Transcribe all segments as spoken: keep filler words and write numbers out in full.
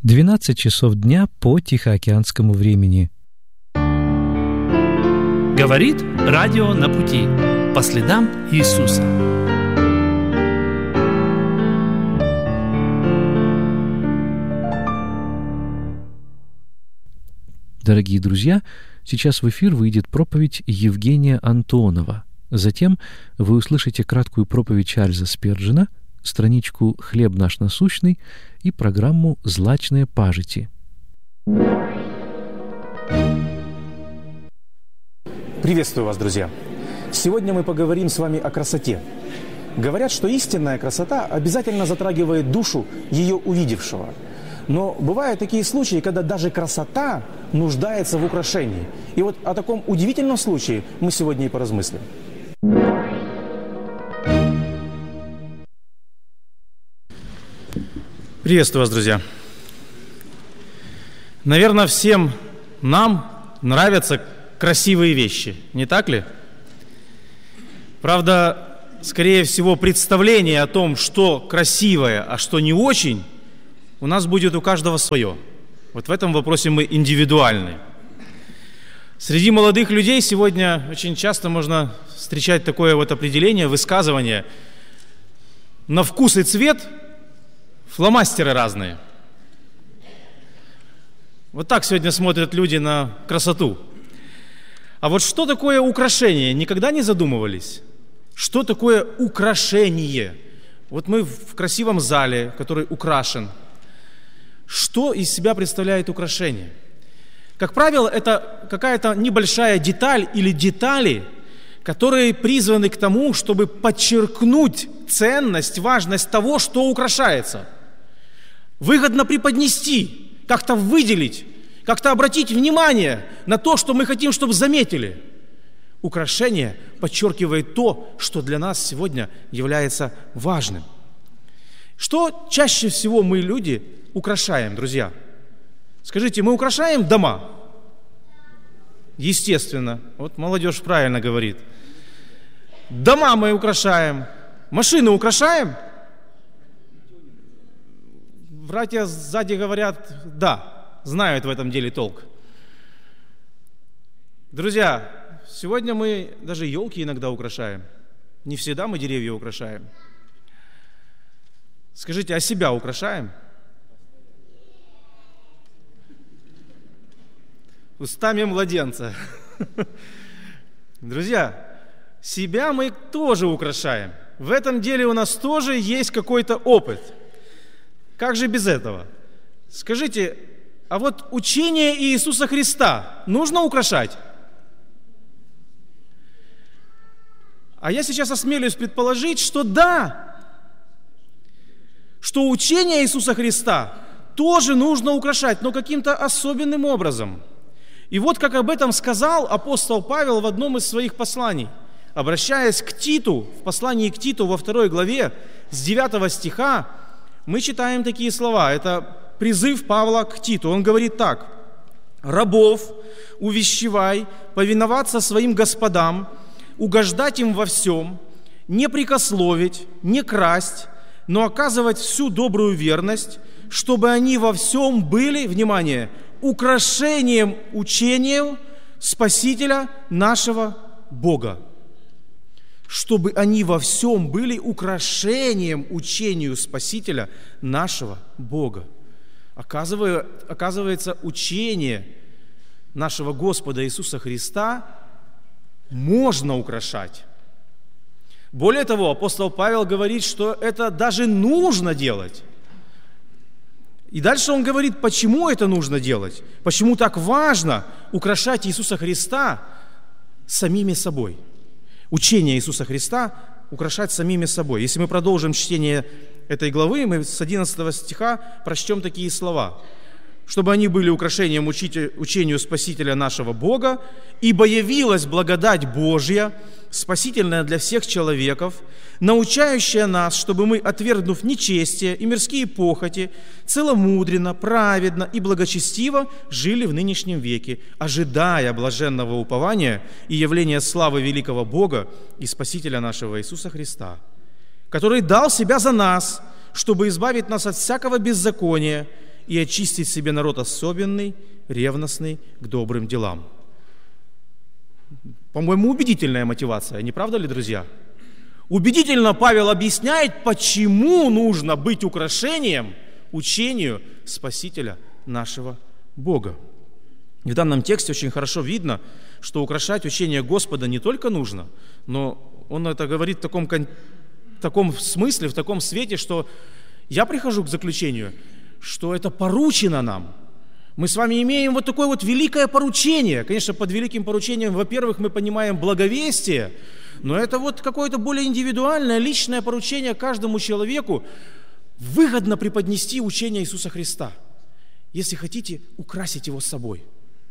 двенадцать часов дня по Тихоокеанскому времени. Говорит радио на пути по следам Иисуса. Дорогие друзья, сейчас в эфир выйдет проповедь Евгения Антонова. Затем вы услышите краткую проповедь Чарльза Сперджена, страничку «Хлеб наш насущный» и программу «Злачные пажити». Приветствую вас, друзья! Сегодня мы поговорим с вами о красоте. Говорят, что истинная красота обязательно затрагивает душу ее увидевшего. Но бывают такие случаи, когда даже красота нуждается в украшении. И вот о таком удивительном случае мы сегодня и поразмыслим. Приветствую вас, друзья! Наверное, всем нам нравятся красивые вещи, не так ли? Правда, скорее всего, представление о том, что красивое, а что не очень, у нас будет у каждого свое. Вот в этом вопросе мы индивидуальны. Среди молодых людей сегодня очень часто можно встречать такое вот определение, высказывание: на вкус и цвет фломастеры разные. Вот так сегодня смотрят люди на красоту. А вот что такое украшение? Никогда не задумывались? Что такое украшение? Вот мы в красивом зале, который украшен. Что из себя представляет украшение? Как правило, это какая-то небольшая деталь или детали, которые призваны к тому, чтобы подчеркнуть ценность, важность того, что украшается. Выгодно преподнести, как-то выделить, как-то обратить внимание на то, что мы хотим, чтобы заметили. Украшение подчеркивает то, что для нас сегодня является важным. Что чаще всего мы, люди, украшаем, друзья? Скажите, мы украшаем дома? Естественно. Вот молодежь правильно говорит. Дома мы украшаем. Машины украшаем? Братья сзади говорят, да, знают в этом деле толк. Друзья, сегодня мы даже елки иногда украшаем. Не всегда мы деревья украшаем. Скажите, а себя украшаем? Устами младенца. Друзья, себя мы тоже украшаем. В этом деле у нас тоже есть какой-то опыт. Как же без этого? Скажите, а вот учение Иисуса Христа нужно украшать? А я сейчас осмелюсь предположить, что да, что учение Иисуса Христа тоже нужно украшать, но каким-то особенным образом. И вот как об этом сказал апостол Павел в одном из своих посланий, обращаясь к Титу, в послании к Титу во второй главе, с девятого стиха, мы читаем такие слова. Это призыв Павла к Титу. Он говорит так: «Рабов увещевай повиноваться своим господам, угождать им во всем, не прекословить, не красть, но оказывать всю добрую верность, чтобы они во всем были, внимание, украшением учения Спасителя нашего Бога». Чтобы они во всем были украшением учению Спасителя нашего Бога. Оказывается, учение нашего Господа Иисуса Христа можно украшать. Более того, апостол Павел говорит, что это даже нужно делать. И дальше он говорит, почему это нужно делать, почему так важно украшать Иисуса Христа самими собой. Учение Иисуса Христа украшать самими собой. Если мы продолжим чтение этой главы, мы с одиннадцатого стиха прочтем такие слова. «Чтобы они были украшением учению Спасителя нашего Бога, ибо явилась благодать Божья, спасительная для всех человеков, научающая нас, чтобы мы, отвергнув нечестие и мирские похоти, целомудренно, праведно и благочестиво жили в нынешнем веке, ожидая блаженного упования и явления славы великого Бога и Спасителя нашего Иисуса Христа, который дал себя за нас, чтобы избавить нас от всякого беззакония и очистить себе народ особенный, ревностный к добрым делам». По-моему, убедительная мотивация, не правда ли, друзья? Убедительно Павел объясняет, почему нужно быть украшением учению Спасителя нашего Бога. И в данном тексте очень хорошо видно, что украшать учение Господа не только нужно, но он это говорит в таком, в таком смысле, в таком свете, что я прихожу к заключению, что это поручено нам. Мы с вами имеем вот такое вот великое поручение. Конечно, под великим поручением, во-первых, мы понимаем благовестие, но это вот какое-то более индивидуальное, личное поручение каждому человеку выгодно преподнести учение Иисуса Христа, если хотите украсить его собой.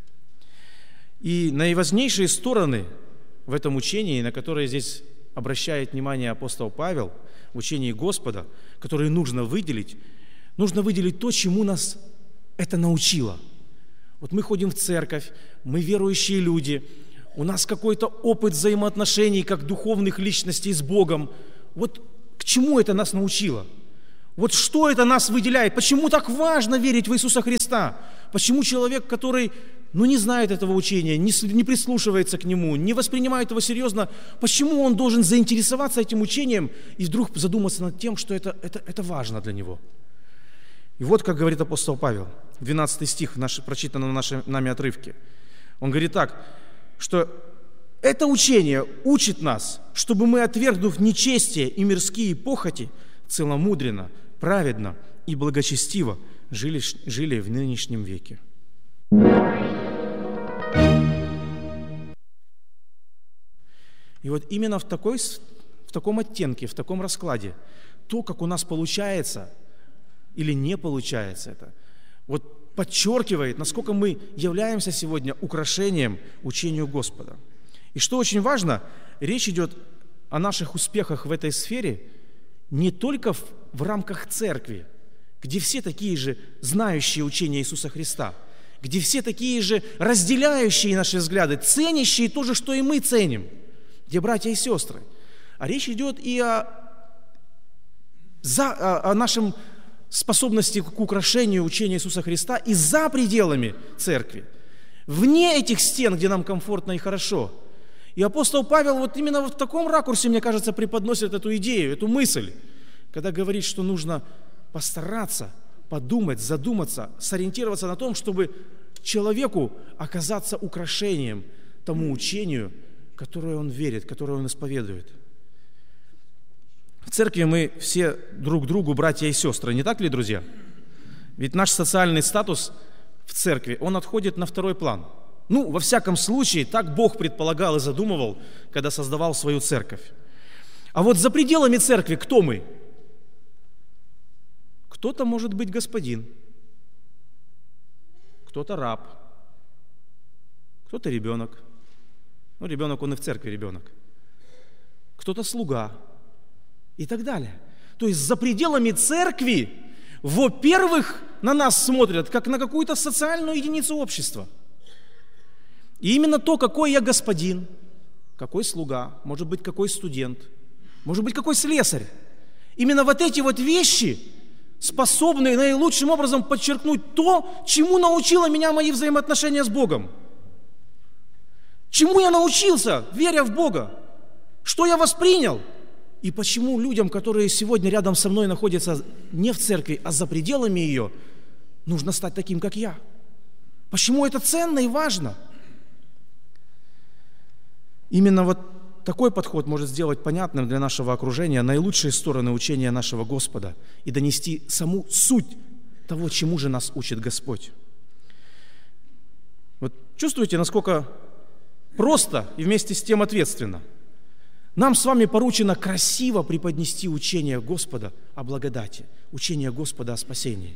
И наиважнейшие стороны в этом учении, на которые здесь обращает внимание апостол Павел, в учении Господа, которые нужно выделить, нужно выделить то, чему нас это научило. Вот мы ходим в церковь, мы верующие люди, у нас какой-то опыт взаимоотношений, как духовных личностей с Богом. Вот к чему это нас научило? Вот что это нас выделяет? Почему так важно верить в Иисуса Христа? Почему человек, который, ну, не знает этого учения, не, не прислушивается к нему, не воспринимает его серьезно, почему он должен заинтересоваться этим учением и вдруг задуматься над тем, что это, это, это важно для него? И вот как говорит апостол Павел, двенадцатый стих, наш, прочитанном в нашем нами отрывке. Он говорит так, что это учение учит нас, чтобы мы, отвергнув нечестие и мирские похоти, целомудренно, праведно и благочестиво жили, жили в нынешнем веке. И вот именно в, такой, в таком оттенке, в таком раскладе, то, как у нас получается или не получается это, вот подчеркивает, насколько мы являемся сегодня украшением учению Господа. И что очень важно, речь идет о наших успехах в этой сфере не только в, в рамках церкви, где все такие же знающие учение Иисуса Христа, где все такие же разделяющие наши взгляды, ценящие то же, что и мы ценим, где братья и сестры. А речь идет и о, за, о, о нашем способности к украшению учения Иисуса Христа и за пределами церкви, вне этих стен, где нам комфортно и хорошо. И апостол Павел вот именно в таком ракурсе, мне кажется, преподносит эту идею, эту мысль, когда говорит, что нужно постараться, подумать, задуматься, сориентироваться на том, чтобы человеку оказаться украшением тому учению, которое он верит, которое он исповедует. В церкви мы все друг другу братья и сестры, не так ли, друзья? Ведь наш социальный статус в церкви, он отходит на второй план. Ну, во всяком случае, так Бог предполагал и задумывал, когда создавал свою церковь. А вот за пределами церкви кто мы? Кто-то может быть господин, кто-то раб, кто-то ребенок. Ну, ребенок, он и в церкви ребенок. Кто-то слуга и так далее. То есть за пределами церкви, во-первых, на нас смотрят, как на какую-то социальную единицу общества. И именно то, какой я господин, какой слуга, может быть, какой студент, может быть, какой слесарь. Именно вот эти вот вещи способны наилучшим образом подчеркнуть то, чему научило меня мои взаимоотношения с Богом. Чему я научился, веря в Бога? Что я воспринял? И почему людям, которые сегодня рядом со мной находятся не в церкви, а за пределами ее, нужно стать таким, как я? Почему это ценно и важно? Именно вот такой подход может сделать понятным для нашего окружения наилучшие стороны учения нашего Господа и донести саму суть того, чему же нас учит Господь. Вот чувствуете, насколько просто и вместе с тем ответственно? Нам с вами поручено красиво преподнести учение Господа о благодати, учение Господа о спасении.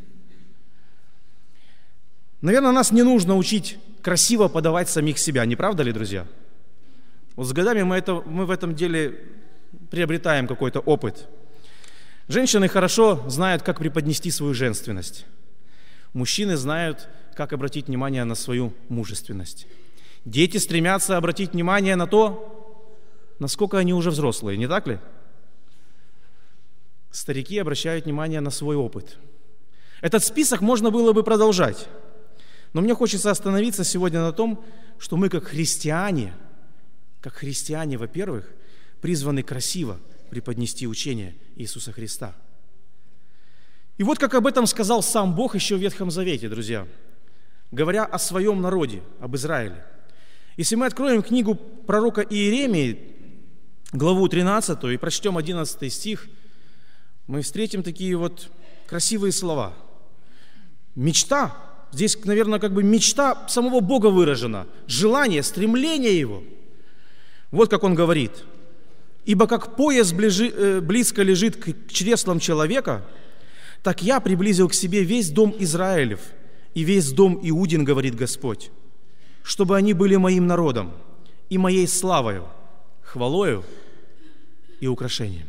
Наверное, нас не нужно учить красиво подавать самих себя, не правда ли, друзья? Вот с годами мы, это, мы в этом деле приобретаем какой-то опыт. Женщины хорошо знают, как преподнести свою женственность. Мужчины знают, как обратить внимание на свою мужественность. Дети стремятся обратить внимание на то, насколько они уже взрослые, не так ли? Старики обращают внимание на свой опыт. Этот список можно было бы продолжать. Но мне хочется остановиться сегодня на том, что мы как христиане, как христиане, во-первых, призваны красиво преподнести учение Иисуса Христа. И вот как об этом сказал сам Бог еще в Ветхом Завете, друзья, говоря о своем народе, об Израиле. Если мы откроем книгу пророка Иеремии, главу тринадцатую, и прочтем одиннадцатый стих, мы встретим такие вот красивые слова. Мечта, здесь, наверное, как бы мечта самого Бога выражена, желание, стремление Его. Вот как Он говорит. «Ибо как пояс ближи, близко лежит к чреслам человека, так я приблизил к себе весь дом Израилев и весь дом Иудин, говорит Господь, чтобы они были моим народом и моей славою, хвалою и украшением».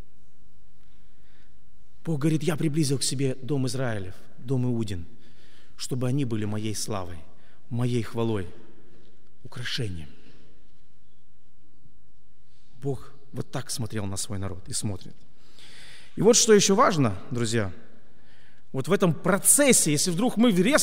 Бог говорит, я приблизил к себе дом Израилев, дом Иудин, чтобы они были моей славой, моей хвалой, украшением. Бог вот так смотрел на свой народ и смотрит. И вот что еще важно, друзья, вот в этом процессе, если вдруг мы резко